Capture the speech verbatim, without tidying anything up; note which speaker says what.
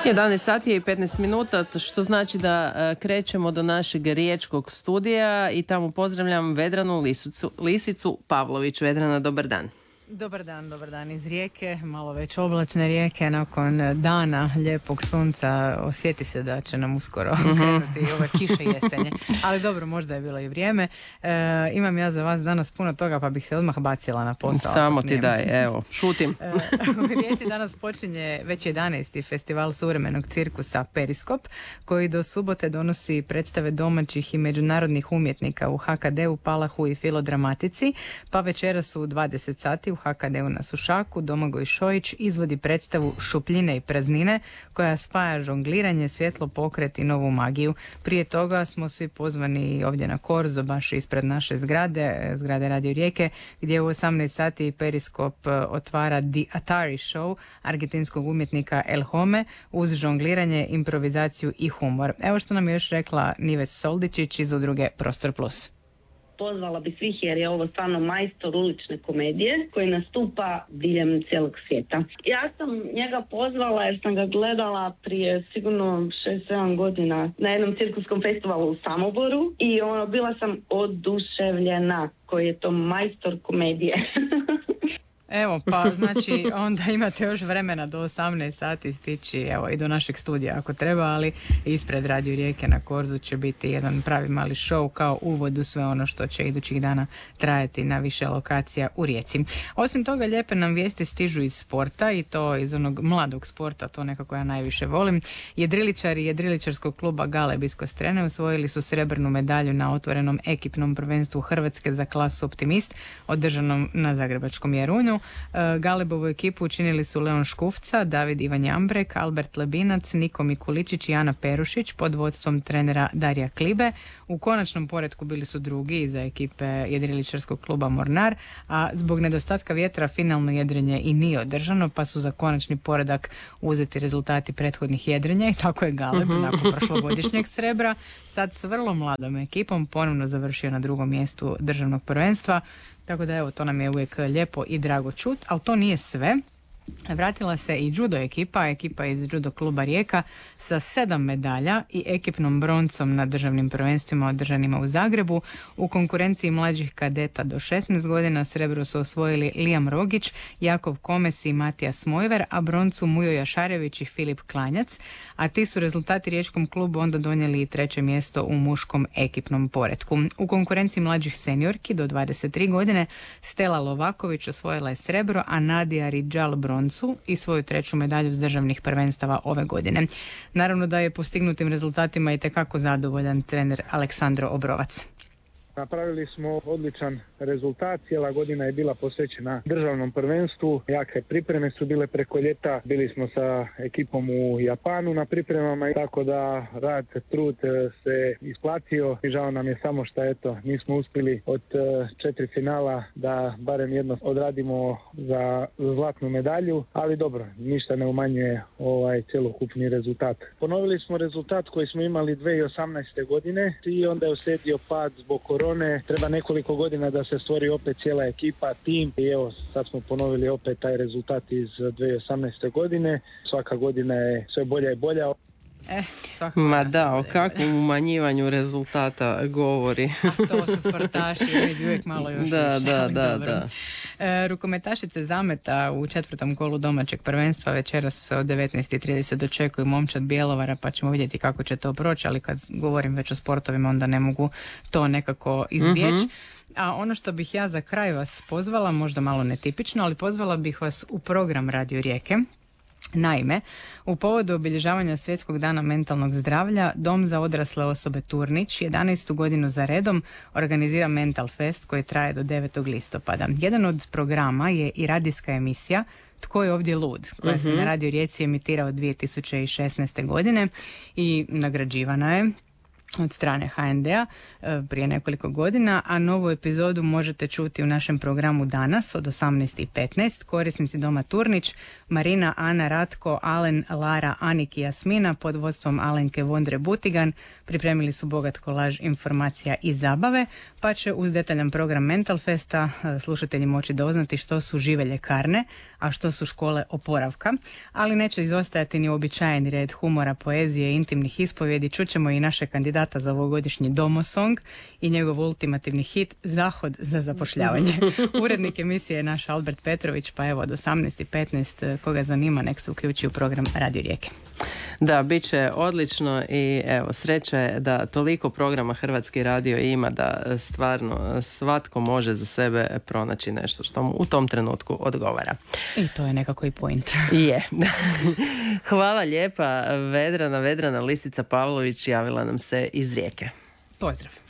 Speaker 1: jedanaest sati i petnaest minuta, što znači da uh, krećemo do našeg riječkog studija i tamo pozdravljam Vedranu Lisicu, Lisicu Pavlović. Vedrana, dobar dan.
Speaker 2: Dobar dan, dobar dan iz Rijeke, malo već oblačne Rijeke, nakon dana lijepog sunca osjeti se da će nam uskoro mm-hmm. krenuti ove kiše jesenje, ali dobro, možda je bilo i vrijeme. E, imam ja za vas danas puno toga, pa bih se odmah bacila na posao.
Speaker 1: Samo ti daj, evo, šutim.
Speaker 2: E, u Rijeci danas počinje već jedanaesti festival suvremenog cirkusa Periskop, koji do subote donosi predstave domaćih i međunarodnih umjetnika u ha ka de-u, Palahu i Filodramatici, pa večeras u dvadeset sati u ha ka de-u na Sušaku Domagoj Šojić izvodi predstavu Šupljine i praznine koja spaja žongliranje, svjetlo pokret i novu magiju. Prije toga smo svi pozvani ovdje na Korzo, baš ispred naše zgrade, zgrade Radio Rijeke, gdje u osamnaest sati Periskop otvara The Atari Show argentinskog umjetnika El Home uz žongliranje, improvizaciju i humor. Evo što nam je još rekla Nives Soldičić iz udruge Prostor Plus.
Speaker 3: Pozvala bi svih jer je ovo stvarno majstor ulične komedije koji nastupa diljem cijelog svijeta. Ja sam njega pozvala jer sam ga gledala prije sigurno šest sedam godina na jednom cirkuskom festivalu u Samoboru i ono, bila sam oduševljena koji je to majstor komedije.
Speaker 2: Evo, pa znači onda imate još vremena do osamnaest sati stići, evo, i do našeg studija ako treba, ali ispred Radio Rijeke na Korzu će biti jedan pravi mali show kao uvod u sve ono što će idućih dana trajati na više lokacija u Rijeci. Osim toga, lijepe nam vijesti stižu iz sporta i to iz onog mladog sporta, to nekako ja najviše volim. Jedriličari jedriličarskog kluba Galeb iz Kostrene osvojili su srebrnu medalju na otvorenom ekipnom prvenstvu Hrvatske za klasu Optimist, održanom na Zagrebačkom Jarunju. Galebovu ekipu učinili su Leon Škufca, David Ivan Jambrek, Albert Lebinac, Niko Mikuličić i Ana Perušić pod vodstvom trenera Darija Klibe. U konačnom poretku bili su drugi iza ekipe jedriličarskog kluba Mornar, a zbog nedostatka vjetra finalno jedrenje i nije održano, pa su za konačni poredak uzeti rezultati prethodnih jedrenja i tako je Galeb nakon prošlogodišnjeg srebra sad s vrlo mladom ekipom ponovno završio na drugom mjestu državnog prvenstva. Tako da evo, to nam je uvijek lijepo i drago čut, ali to nije sve. Vratila se i judo ekipa, ekipa iz judo kluba Rijeka sa sedam medalja i ekipnom broncom na državnim prvenstvima održanima u Zagrebu. U konkurenciji mlađih kadeta do šesnaest godina srebro su osvojili Lijam Rogić, Jakov Komes i Matija Smojver, a broncu Mujo Jašarević i Filip Klanjac, a ti su rezultati riječkom klubu onda donijeli i treće mjesto u muškom ekipnom poretku. U konkurenciji mlađih seniorki do dvadeset tri godine Stela Lovaković osvojila je srebro, a Nadija Ridžal broncu i svoju treću medalju s državnih prvenstava ove godine. Naravno da je postignutim rezultatima i tekako zadovoljan trener Aleksandro Obrovac.
Speaker 4: Napravili smo odličan rezultat, cijela godina je bila posvećena državnom prvenstvu, jake pripreme su bile preko ljeta, bili smo sa ekipom u Japanu na pripremama, tako da rad, trud se isplatio i žao nam je samo što eto nismo uspjeli od četiri finala da barem jedno odradimo za zlatnu medalju, ali dobro, ništa ne umanjuje ovaj cjelokupni rezultat. Ponovili smo rezultat koji smo imali dvije tisuće osamnaeste. godine i onda je uslijedio pad zbog korona. Treba nekoliko godina da se stvori opet cijela ekipa, tim i evo sad smo ponovili opet taj rezultat iz dvije tisuće osamnaeste. godine. Svaka godina je sve bolja i bolja.
Speaker 2: Eh,
Speaker 1: Ma da, o kakvom umanjivanju rezultata govori.
Speaker 2: A to su sportaši, oni bi uvijek malo još
Speaker 1: da,
Speaker 2: više,
Speaker 1: da, da, da.
Speaker 2: E, rukometašice Zameta u četvrtom kolu domaćeg prvenstva večeras od devetnaest i trideset dočekuju momčad Bjelovara, pa ćemo vidjeti kako će to proći, ali kad govorim već o sportovima onda ne mogu to nekako izbjeći. Mm-hmm. A ono što bih ja za kraj vas pozvala, možda malo netipično, ali pozvala bih vas u program Radio Rijeke. Naime, u povodu obilježavanja Svjetskog dana mentalnog zdravlja, Dom za odrasle osobe Turnić jedanaestu godinu za redom organizira Mental Fest koji traje do devetog listopada. Jedan od programa je i radijska emisija Tko je ovdje lud, koja uh-huh. se na Radio Rijeci emitira od dvije tisuće šesnaeste. godine i nagrađivana je od strane ha en de-a prije nekoliko godina, a novu epizodu možete čuti u našem programu danas od osamnaest i petnaest. Korisnici Doma Turnić, Marina, Ana, Ratko, Alen, Lara, Anik i Jasmina pod vodstvom Alenke Vondre Butigan pripremili su bogat kolaž informacija i zabave, pa će uz detaljan program Mental Festa slušatelji moći doznati što su žive ljekarne, a što su škole oporavka, ali neće izostajati ni uobičajeni red humora, poezije i intimnih ispovjedi. Čućemo i naše kandidata za ovogodišnji Domosong i njegov ultimativni hit Zahod za zapošljavanje. Urednik emisije je naš Albert Petrović, pa evo od osamnaest i petnaest koga zanima nek se uključi u program Radio Rijeke.
Speaker 1: Da, bit će odlično i evo, sreća je da toliko programa Hrvatski radio ima da stvarno svatko može za sebe pronaći nešto što mu u tom trenutku odgovara.
Speaker 2: I to je nekako i point.
Speaker 1: Je. Hvala lijepa Vedrana, Vedrana Lisica Pavlović javila nam se iz Rijeke.
Speaker 2: Pozdrav.